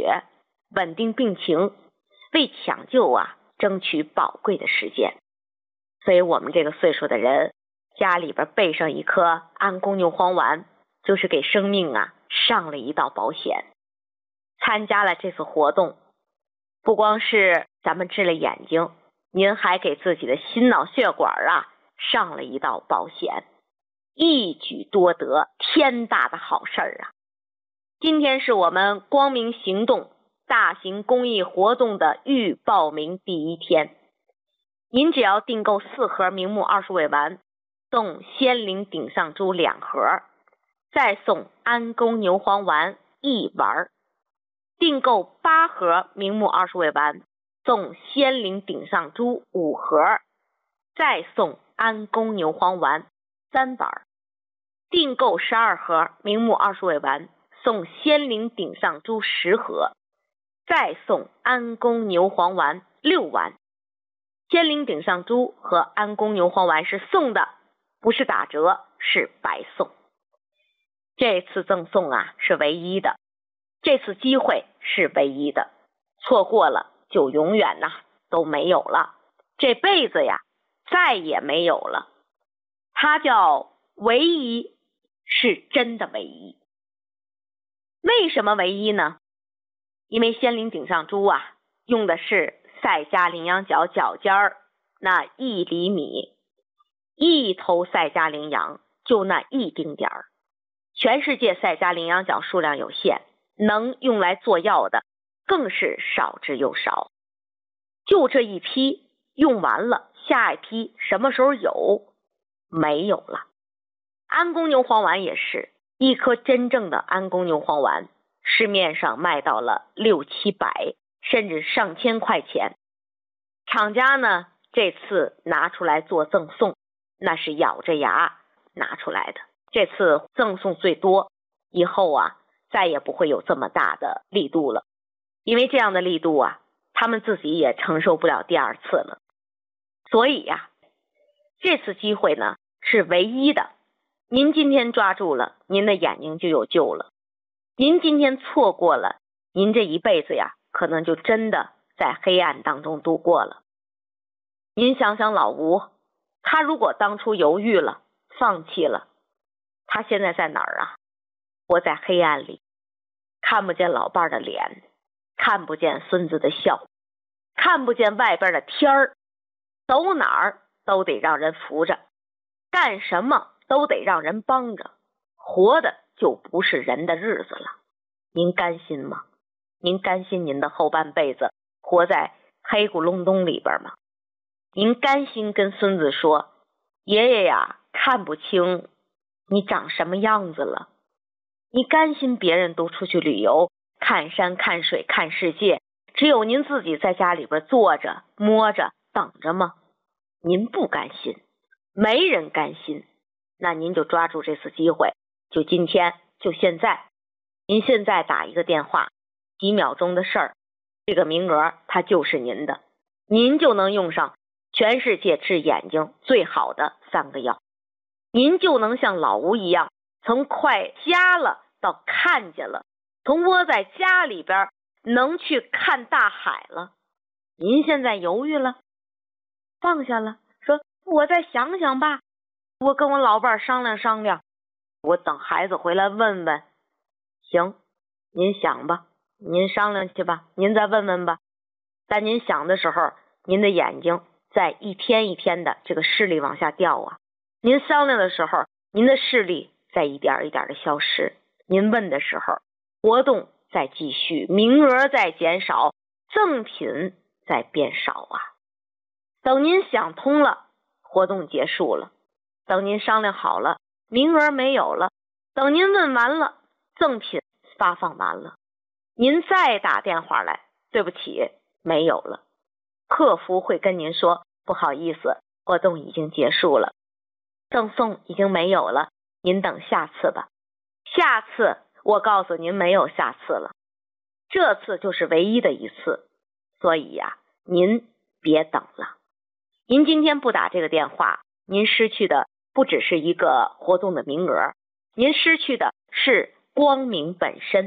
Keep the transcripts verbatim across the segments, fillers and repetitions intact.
血，稳定病情，为抢救啊争取宝贵的时间。所以我们这个岁数的人，家里边备上一颗安宫牛黄丸，就是给生命啊上了一道保险。参加了这次活动，不光是咱们治了眼睛，您还给自己的心脑血管啊上了一道保险，一举多得，天大的好事儿啊！今天是我们光明行动大型公益活动的预报名第一天，您只要订购四盒明目二十味丸，送仙灵顶上珠两盒，再送安宫牛黄丸一丸；订购八盒明目二十味丸，送仙灵顶上珠五盒，再送安宫牛黄丸三丸；订购十二盒明目二十味丸，送仙灵顶上珠十盒，再送安宫牛黄丸六丸。仙灵顶上珠和安宫牛黄丸是送的，不是打折，是白送。这次赠送啊是唯一的，这次机会是唯一的，错过了就永远呐、啊、都没有了，这辈子呀再也没有了。它叫唯一，是真的唯一。为什么唯一呢？因为仙灵顶上珠啊用的是赛迦羚羊角角尖儿那一厘米，一头赛迦羚羊就那一丁点儿。全世界赛迦羚羊角数量有限，能用来做药的更是少之又少。就这一批用完了，下一批什么时候有？没有了。安宫牛黄丸也是，一颗真正的安宫牛黄丸市面上卖到了六七百甚至上千块钱。厂家呢这次拿出来做赠送，那是咬着牙拿出来的。这次赠送最多，以后啊再也不会有这么大的力度了，因为这样的力度啊他们自己也承受不了第二次了。所以呀、啊、这次机会呢是唯一的，您今天抓住了，您的眼睛就有救了。您今天错过了，您这一辈子呀可能就真的在黑暗当中度过了。您想想老吴，他如果当初犹豫了，放弃了，他现在在哪儿啊？活在黑暗里，看不见老伴的脸，看不见孙子的笑，看不见外边的天儿，走哪儿都得让人扶着，干什么都得让人帮着，活的就不是人的日子了。您甘心吗？您甘心您的后半辈子活在黑咕隆咚里边吗？您甘心跟孙子说，爷爷呀看不清你长什么样子了？你甘心别人都出去旅游，看山看水看世界，只有您自己在家里边坐着摸着等着吗？您不甘心，没人甘心。那您就抓住这次机会，就今天就现在，您现在打一个电话，几秒钟的事儿，这个名额它就是您的，您就能用上全世界治眼睛最好的三个药，您就能像老吴一样，从快瞎了到看见了，从窝在家里边能去看大海了。您现在犹豫了，放下了，说我再想想吧，我跟我老伴商量商量，我等孩子回来问问。行，您想吧，您商量去吧，您再问问吧。但您想的时候，您的眼睛在一天一天的这个视力往下掉啊。您商量的时候，您的视力在一点一点的消失。您问的时候，活动在继续，名额在减少，赠品在变少啊。等您想通了，活动结束了；等您商量好了，名额没有了；等您问完了，赠品发放完了，您再打电话来，对不起，没有了。客服会跟您说，不好意思，活动已经结束了，赠送已经没有了，您等下次吧。下次我告诉您没有下次了，这次就是唯一的一次，所以呀、啊，您别等了。您今天不打这个电话，您失去的不只是一个活动的名额，您失去的是光明本身。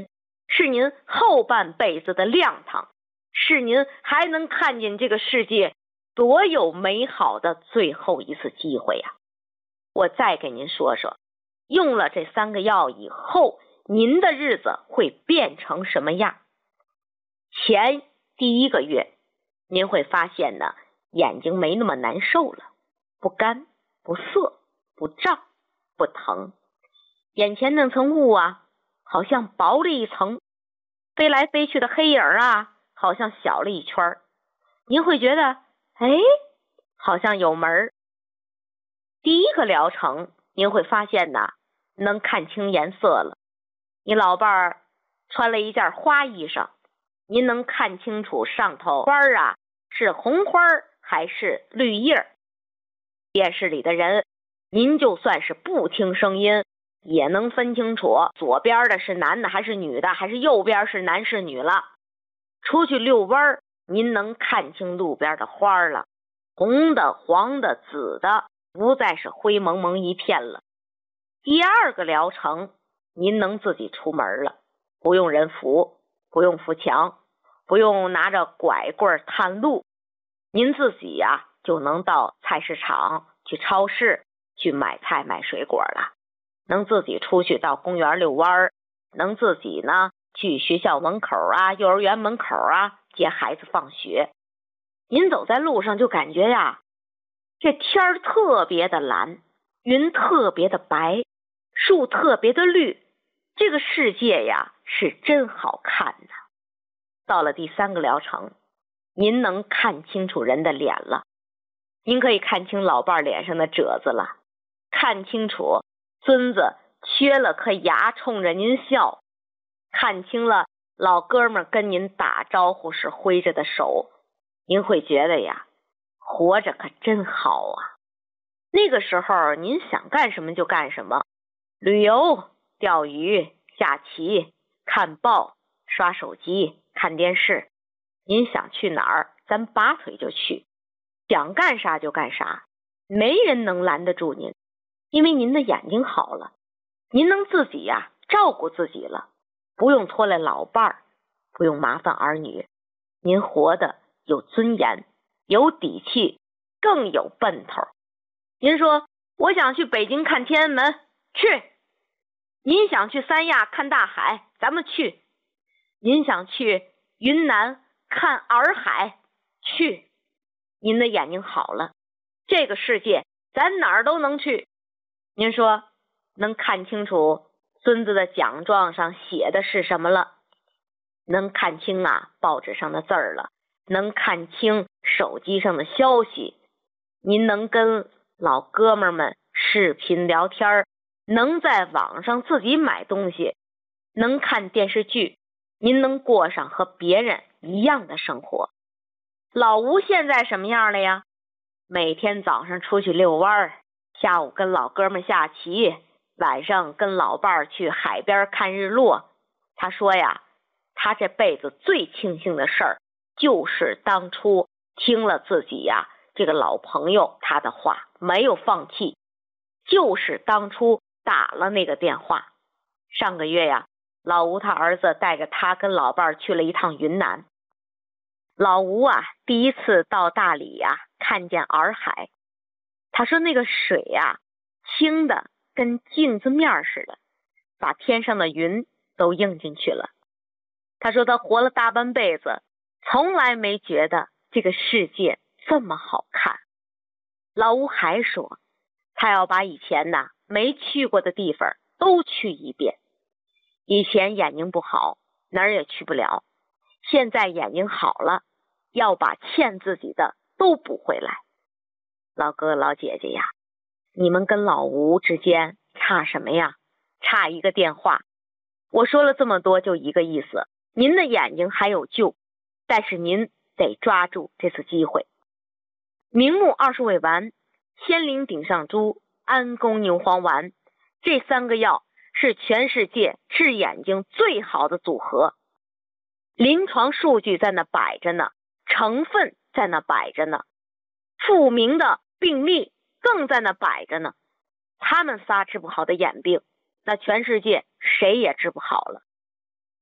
是您后半辈子的亮堂，是您还能看见这个世界多有美好的最后一次机会呀！我再给您说说，用了这三个药以后，您的日子会变成什么样？前第一个月，您会发现呢，眼睛没那么难受了，不干、不涩、不胀、不疼，眼前那层雾啊，好像薄了一层，飞来飞去的黑影啊，好像小了一圈。您会觉得，哎，好像有门。第一个疗程，您会发现呢，能看清颜色了。你老伴儿穿了一件花衣裳，您能看清楚上头花啊是红花还是绿叶。电视里的人，您就算是不听声音，也能分清楚左边的是男的还是女的，还是右边是男是女了。出去遛弯，您能看清路边的花了，红的、黄的、紫的，不再是灰蒙蒙一片了。第二个疗程，您能自己出门了，不用人扶，不用扶墙，不用拿着拐棍探路，您自己呀、啊、就能到菜市场、去超市去买菜买水果了，能自己出去到公园遛弯，能自己呢去学校门口啊、幼儿园门口啊接孩子放学。您走在路上就感觉呀，这天儿特别的蓝，云特别的白，树特别的绿，这个世界呀是真好看呐。到了第三个疗程，您能看清楚人的脸了，您可以看清老伴脸上的褶子了，看清楚孙子缺了颗牙冲着您笑，看清了老哥们跟您打招呼时挥着的手，您会觉得呀，活着可真好啊。那个时候您想干什么就干什么，旅游、钓鱼、下棋、看报、刷手机、看电视，您想去哪儿咱拔腿就去，想干啥就干啥，没人能拦得住您，因为您的眼睛好了，您能自己呀、啊、照顾自己了，不用拖累老伴儿，不用麻烦儿女，您活得有尊严，有底气，更有奔头。您说我想去北京看天安门，去；您想去三亚看大海，咱们去；您想去云南看洱海，去。您的眼睛好了，这个世界咱哪儿都能去。您说能看清楚孙子的奖状上写的是什么了，能看清啊报纸上的字儿了，能看清手机上的消息，您能跟老哥们们视频聊天，能在网上自己买东西，能看电视剧，您能过上和别人一样的生活。老吴现在什么样了呀？每天早上出去遛弯，下午跟老哥们下棋，晚上跟老伴儿去海边看日落。他说呀，他这辈子最庆幸的事儿，就是当初听了自己呀这个老朋友他的话，没有放弃，就是当初打了那个电话。上个月呀，老吴他儿子带着他跟老伴儿去了一趟云南。老吴啊，第一次到大理呀，看见洱海。他说那个水呀，清的跟镜子面似的，把天上的云都映进去了。他说他活了大半辈子，从来没觉得这个世界这么好看。老吴还说，他要把以前呐没去过的地方都去一遍。以前眼睛不好，哪儿也去不了，现在眼睛好了，要把欠自己的都补回来。老哥老姐姐呀，你们跟老吴之间差什么呀？差一个电话。我说了这么多就一个意思，您的眼睛还有救，但是您得抓住这次机会。明目二十味丸、仙灵顶上珠、安宫牛黄丸，这三个药是全世界治眼睛最好的组合。临床数据在那摆着呢，成分在那摆着呢，著名的病例更在那摆着呢。他们仨治不好的眼病，那全世界谁也治不好了。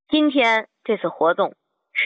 今天这次活动